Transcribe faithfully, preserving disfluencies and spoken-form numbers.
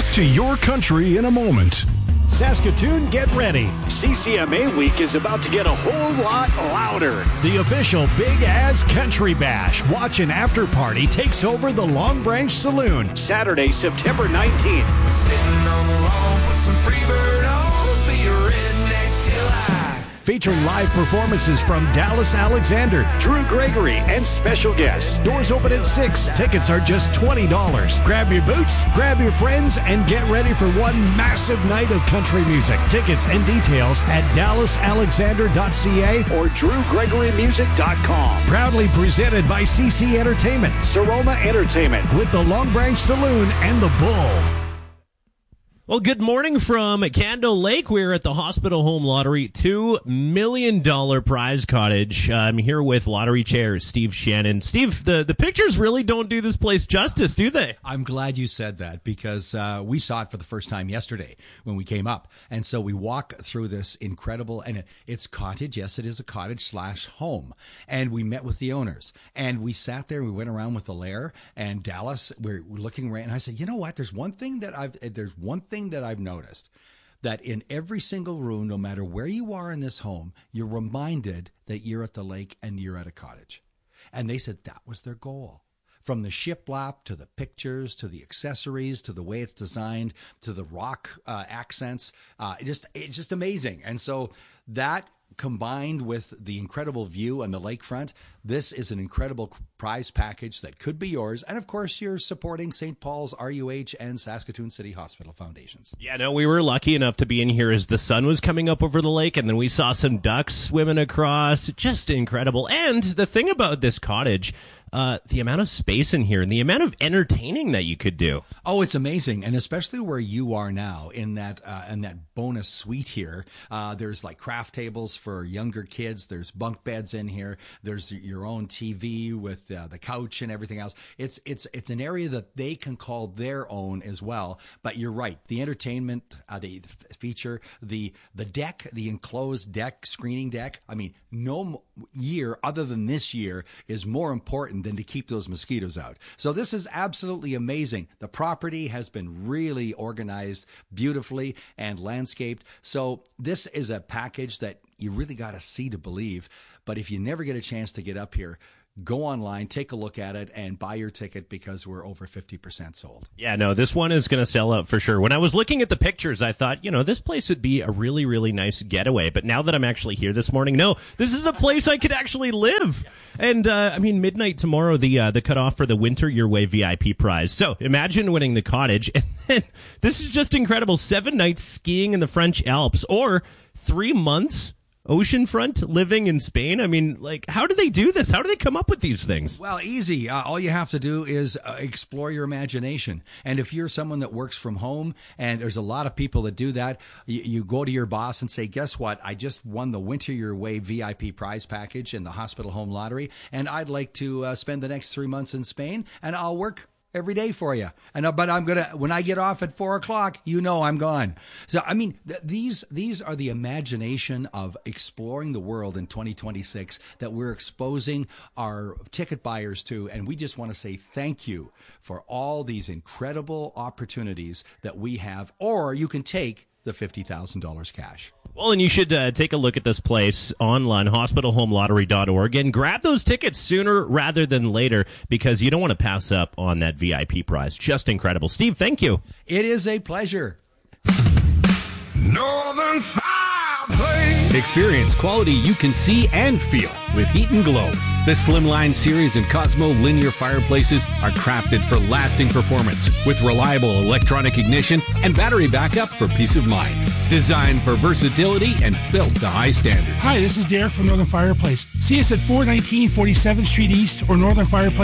to your country in a moment. Saskatoon, get ready. C C M A Week is about to get a whole lot louder. The official Big As Country Bash Watch and After Party takes over the Long Branch Saloon Saturday, September nineteenth. Sitting on the lawn, put some Freebird on, be a redneck till I... Featuring live performances from Dallas Alexander, Drew Gregory, and special guests. Doors open at six. Tickets are just twenty dollars. Grab your boots, grab your friends, and get ready for one massive night of country music. Tickets and details at dallas alexander dot c a or drew gregory music dot com. Proudly presented by C C Entertainment, Seroma Entertainment, with the Long Branch Saloon and the Bull. Well, good morning from Candle Lake. We're at the Hospital Home Lottery two million dollars prize cottage. Uh, I'm here with lottery chair Steve Shannon. Steve, the, the pictures really don't do this place justice, do they? I'm glad you said that because uh, we saw it for the first time yesterday when we came up. And so we walk through this incredible, and it's cottage. Yes, it is a cottage slash home. And we met with the owners. And we sat there, we went around with the lair, and Dallas, we're, we're looking around. And I said, you know what? There's one thing that I've, there's one thing that I've noticed, that in every single room, no matter where you are in this home, you're reminded that you're at the lake and you're at a cottage. And they said that was their goal. From the shiplap to the pictures to the accessories to the way it's designed to the rock uh, accents, uh, it just it's just amazing. And so that combined with the incredible view on the lakefront, this is an incredible prize package that could be yours. And of course, you're supporting Saint Paul's, R U H, and Saskatoon City Hospital Foundations. Yeah, no, we were lucky enough to be in here as the sun was coming up over the lake, and then we saw some ducks swimming across. Just incredible. And the thing about this cottage, uh, the amount of space in here and the amount of entertaining that you could do. Oh, it's amazing. And especially where you are now in that uh, in that bonus suite here, uh, there's like craft tables for younger kids. There's bunk beds in here. There's your own T V with uh, the couch and everything else. It's it's it's an area that they can call their own as well. But you're right. The entertainment, uh, the feature, the the deck, the enclosed deck, screening deck. I mean, no year other than this year is more important than to keep those mosquitoes out. So this is absolutely amazing. The property has been really organized beautifully and landscaped. So this is a package that you really got to see to believe. But if you never get a chance to get up here, go online, take a look at it, and buy your ticket because we're over fifty percent sold. Yeah, no, this one is going to sell out for sure. When I was looking at the pictures, I thought, you know, this place would be a really, really nice getaway. But now that I'm actually here this morning, no, this is a place I could actually live. And, uh, I mean, midnight tomorrow, the uh, the cutoff for the Winter Your Way V I P prize. So imagine winning the cottage. And then this is just incredible. Seven nights skiing in the French Alps or three months oceanfront living in Spain. I mean, like, how do they do this? How do they come up with these things? Well, easy. Uh, all you have to do is uh, explore your imagination. And if you're someone that works from home, and there's a lot of people that do that, you, you go to your boss and say, guess what? I just won the Winter Your Way V I P prize package in the Hospital Home Lottery, and I'd like to uh, spend the next three months in Spain, and I'll work every day for you. And uh, but I'm gonna when I get off at four o'clock, you know I'm gone. So I mean, th- these these are the imagination of exploring the world in twenty twenty-six that we're exposing our ticket buyers to, and we just want to say thank you for all these incredible opportunities that we have. Or you can take the fifty thousand dollars cash. Well, and you should uh, take a look at this place online, hospital home lottery dot org, and grab those tickets sooner rather than later because you don't want to pass up on that V I P prize. Just incredible. Steve, thank you. It is a pleasure. Northern Fireplace. Experience quality you can see and feel with Heat and Glow. The Slimline series and Cosmo linear fireplaces are crafted for lasting performance with reliable electronic ignition and battery backup for peace of mind. Designed for versatility and built to high standards. Hi, this is Derek from Northern Fireplace. See us at four nineteen forty-seventh Street East or Northern Fireplace.